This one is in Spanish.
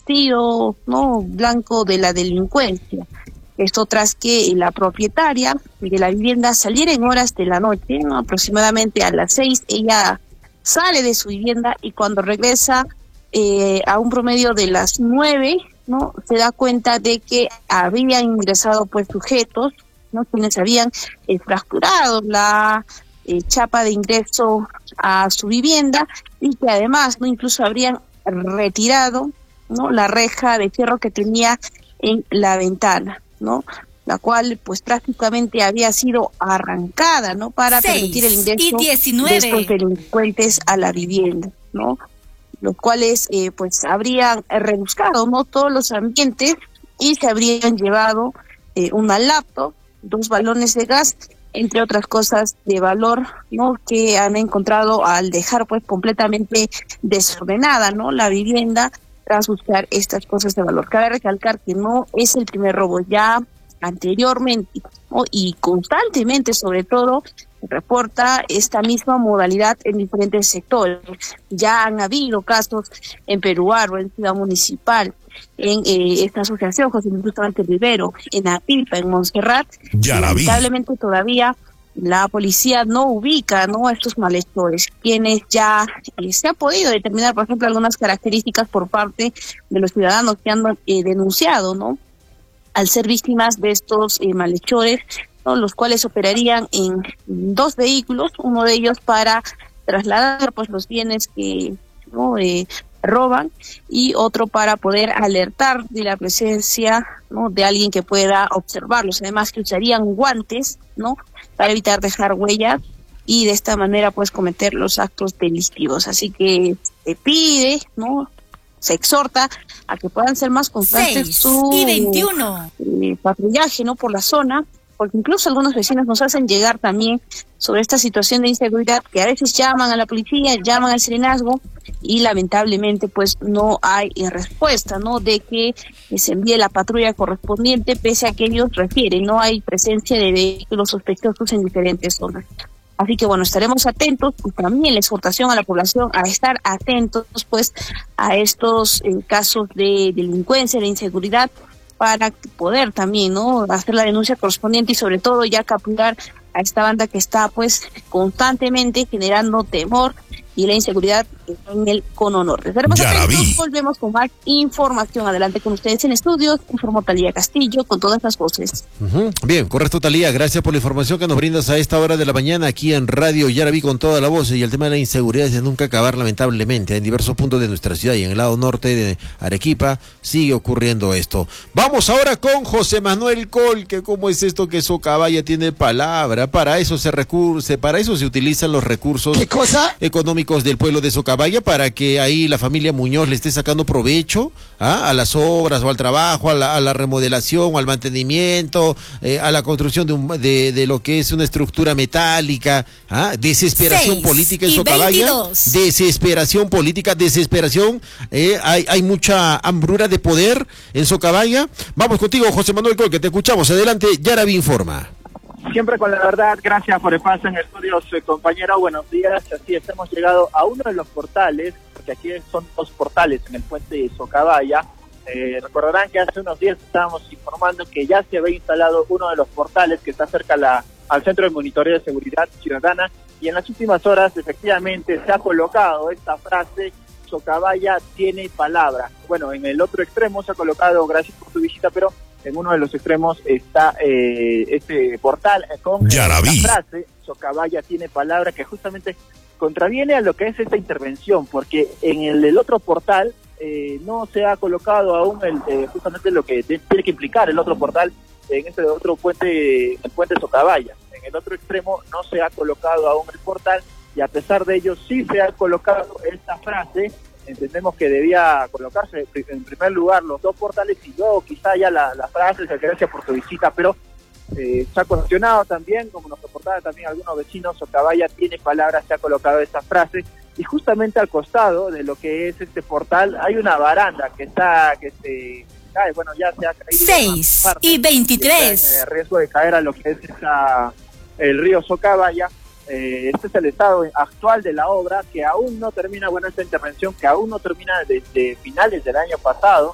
sido, ¿no?, blanco de la delincuencia. Esto tras que la propietaria de la vivienda saliera en horas de la noche, ¿no?, aproximadamente a las 6, ella sale de su vivienda y cuando regresa a un promedio de las 9, ¿no?, se da cuenta de que habían ingresado pues sujetos, ¿no?, quienes habían fracturado la chapa de ingreso a su vivienda y que además, ¿no?, incluso habrían retirado, ¿no?, la reja de fierro que tenía en la ventana, ¿no?, la cual pues prácticamente había sido arrancada, ¿no?, para permitir el ingreso de estos delincuentes a la vivienda, ¿no?, los cuales pues habrían rebuscado, ¿no?, todos los ambientes y se habrían llevado una laptop, 2 balones de gas, entre otras cosas de valor, ¿no?, que han encontrado al dejar pues completamente desordenada, ¿no?, la vivienda tras buscar estas cosas de valor. Cabe recalcar que no es el primer robo, ya anteriormente, ¿no?, y constantemente, sobre todo, reporta esta misma modalidad en diferentes sectores. Ya han habido casos en Peruaro, en Ciudad Municipal, en esta asociación José Luis Bustamante Rivero, en Apilpa, en Montserrat. Lamentablemente todavía la policía no ubica, ¿no?, a estos malhechores, quienes ya se ha podido determinar, por ejemplo, algunas características por parte de los ciudadanos que han denunciado, ¿no?, al ser víctimas de estos malhechores, ¿no?, los cuales operarían en 2 vehículos, uno de ellos para trasladar pues los bienes que, ¿no?, roban, y otro para poder alertar de la presencia, ¿no?, de alguien que pueda observarlos. Además que usarían guantes, ¿no?, para evitar dejar huellas y de esta manera pues cometer los actos delictivos. Así que se pide, ¿no?, se exhorta a que puedan ser más constantes su patrullaje, ¿no?, por la zona, porque incluso algunos vecinos nos hacen llegar también sobre esta situación de inseguridad, que a veces llaman a la policía, llaman al serenazgo y lamentablemente pues no hay respuesta, ¿no?, de que se envíe la patrulla correspondiente, pese a que ellos refieren, no hay presencia de vehículos sospechosos en diferentes zonas. Así que bueno, estaremos atentos y también la exhortación a la población a estar atentos pues a estos casos de delincuencia, de inseguridad, para poder también, ¿no?, hacer la denuncia correspondiente y sobre todo ya capturar a esta banda que está pues constantemente generando temor y la inseguridad en el Cono Norte. Estaremos atentos, volvemos con más información. Adelante con ustedes en estudios, informó Talía Castillo con todas las voces. Bien, correcto, Talía, gracias por la información que nos brindas a esta hora de la mañana aquí en Radio Yaraví con toda la voz. Y el tema de la inseguridad es de nunca acabar, lamentablemente. En diversos puntos de nuestra ciudad y en el lado norte de Arequipa sigue ocurriendo esto. Vamos ahora con José Manuel Col, que cómo es esto que Socabaya tiene palabra. Para eso se utilizan los recursos económicos del pueblo de Socabaya, para que ahí la familia Muñoz le esté sacando provecho a las obras o al trabajo, a la remodelación o al mantenimiento, a la construcción de lo que es una estructura metálica. Desesperación política en Socabaya, desesperación política, hay mucha hambruna de poder en Socabaya. Vamos contigo, José Manuel Col, que te escuchamos. Adelante, Yaraví informa. Siempre con la verdad, gracias por el paso en estudios, compañero, buenos días. Así es, hemos llegado a uno de los portales, porque aquí son 2 portales en el puente de Socabaya. Recordarán que hace unos días estábamos informando que ya se había instalado uno de los portales que está cerca al Centro de Monitoreo de Seguridad Ciudadana, y en las últimas horas efectivamente se ha colocado esta frase: Socabaya tiene palabra. Bueno, en el otro extremo se ha colocado, gracias por tu visita, pero en uno de los extremos está este portal con la frase Socabaya tiene palabra, que justamente contraviene a lo que es esta intervención, porque en el otro portal no se ha colocado aún justamente lo que tiene que implicar el otro portal en este otro puente, el puente Socabaya. En el otro extremo no se ha colocado aún el portal, y a pesar de ello sí se ha colocado esta frase. Entendemos que debía colocarse en primer lugar los 2 portales y luego quizá ya la frase. Gracias por tu visita, pero se ha cuestionado también, como nos reportaban también algunos vecinos, Socabaya tiene palabra, se ha colocado esta frase, y justamente al costado de lo que es este portal hay una baranda que se cae, bueno, ya se ha caído 6:23. En riesgo de caer a lo que es el río Socabaya. Este es el estado actual de la obra, que aún no termina, esta intervención que aún no termina desde finales del año pasado.